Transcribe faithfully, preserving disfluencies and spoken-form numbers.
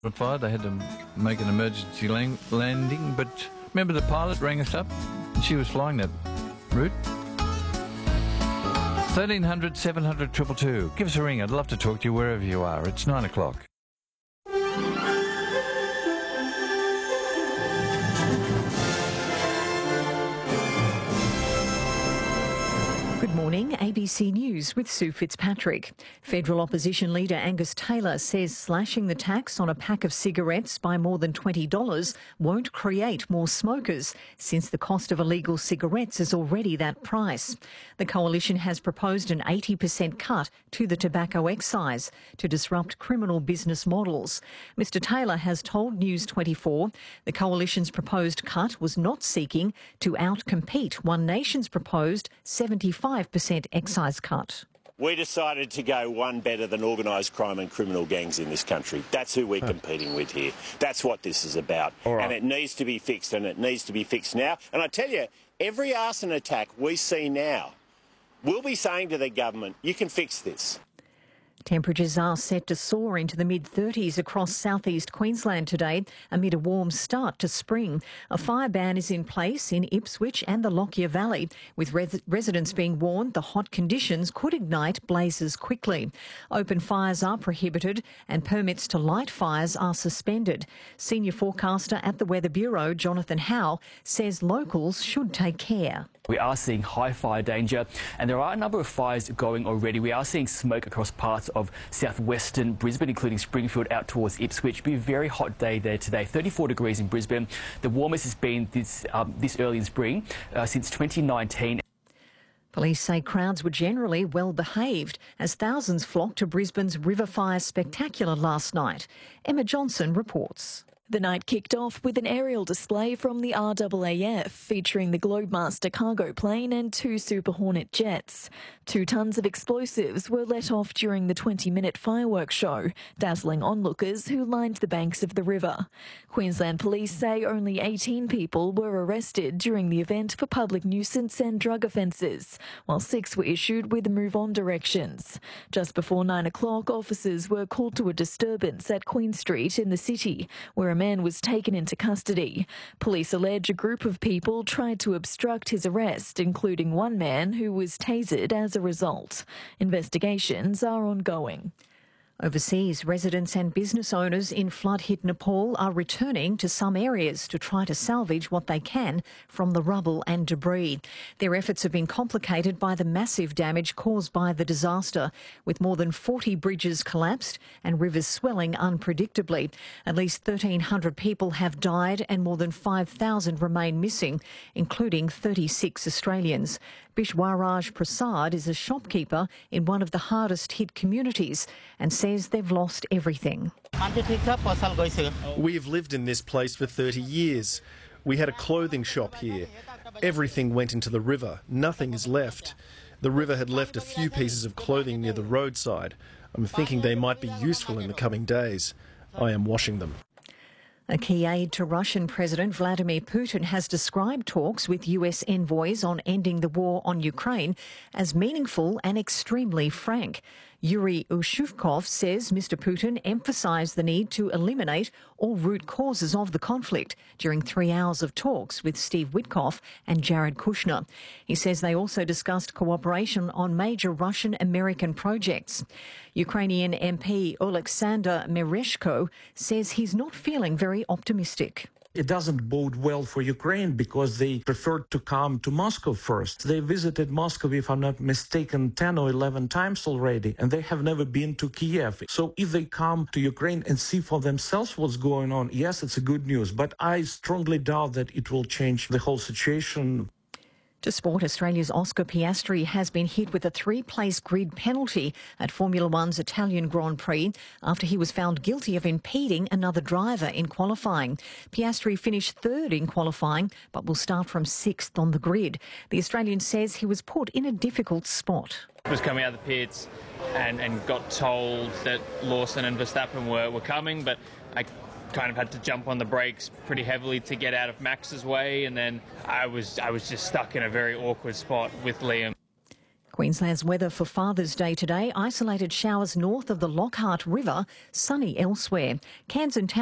Replied they had to make an emergency lang- landing, but remember the pilot rang us up and she was flying that route. thirteen hundred, seven hundred, two two two. Give us a ring. I'd love to talk to you wherever you are. It's nine o'clock. Good morning, A B C News with Sue Fitzpatrick. Federal opposition leader Angus Taylor says slashing the tax on a pack of cigarettes by more than twenty dollars won't create more smokers, since the cost of illegal cigarettes is already that price. The coalition has proposed an eighty percent cut to the tobacco excise to disrupt criminal business models. Mister Taylor has told News twenty-four the coalition's proposed cut was not seeking to outcompete One Nation's proposed seventy-five percent excise cut. We decided to go one better than organised crime and criminal gangs in this country. That's who we're competing with here. That's what this is about. Right. And it needs to be fixed, and it needs to be fixed now. And I tell you, every arson attack we see now, we'll be saying to the government, you can fix this. Temperatures are set to soar into the mid thirties across southeast Queensland today amid a warm start to spring. A fire ban is in place in Ipswich and the Lockyer Valley, with res- residents being warned the hot conditions could ignite blazes quickly. Open fires are prohibited and permits to light fires are suspended. Senior forecaster at the Weather Bureau, Jonathan Howe, says locals should take care. We are seeing high fire danger, and there are a number of fires going already. We are seeing smoke across parts of southwestern Brisbane, including Springfield out towards Ipswich. It'll be a very hot day there today, thirty-four degrees in Brisbane. The warmest it's been this, um, this early in spring uh, since twenty nineteen. Police say crowds were generally well behaved as thousands flocked to Brisbane's River Fire Spectacular last night. Emma Johnson reports. The night kicked off with an aerial display from the R A A F featuring the Globemaster cargo plane and two Super Hornet jets. Two tonnes of explosives were let off during the twenty-minute fireworks show, dazzling onlookers who lined the banks of the river. Queensland Police say only eighteen people were arrested during the event for public nuisance and drug offences, while six were issued with move-on directions. Just before nine o'clock, officers were called to a disturbance at Queen Street in the city, where a man was taken into custody. Police allege a group of people tried to obstruct his arrest, including one man who was tasered as a result. Investigations are ongoing. Overseas, residents and business owners in flood-hit Nepal are returning to some areas to try to salvage what they can from the rubble and debris. Their efforts have been complicated by the massive damage caused by the disaster, with more than forty bridges collapsed and rivers swelling unpredictably. At least thirteen hundred people have died and more than five thousand remain missing, including thirty-six Australians. Bishwaraj Prasad is a shopkeeper in one of the hardest-hit communities and says they've lost everything. We've lived in this place for thirty years. We had a clothing shop here. Everything went into the river. Nothing is left. The river had left a few pieces of clothing near the roadside. I'm thinking they might be useful in the coming days. I am washing them. A key aide to Russian President Vladimir Putin has described talks with U S envoys on ending the war on Ukraine as meaningful and extremely frank. Yuri Ushukov says Mister Putin emphasised the need to eliminate all root causes of the conflict during three hours of talks with Steve Witkoff and Jared Kushner. He says they also discussed cooperation on major Russian-American projects. Ukrainian M P Oleksandr Mereshko says he's not feeling very optimistic. It doesn't bode well for Ukraine because they preferred to come to Moscow first. They visited Moscow, if I'm not mistaken, ten or eleven times already, and they have never been to Kiev. So if they come to Ukraine and see for themselves what's going on, yes, it's a good news, but I strongly doubt that it will change the whole situation. To sport, Australia's Oscar Piastri has been hit with a three-place grid penalty at Formula One's Italian Grand Prix after he was found guilty of impeding another driver in qualifying. Piastri finished third in qualifying but will start from sixth on the grid. The Australian says he was put in a difficult spot. I was coming out of the pits and, and got told that Lawson and Verstappen were, were coming, but I kind of had to jump on the brakes pretty heavily to get out of Max's way, and then I was I was just stuck in a very awkward spot with Liam. Queensland's weather for Father's Day today. Isolated showers north of the Lockhart River, sunny elsewhere. Cairns and Town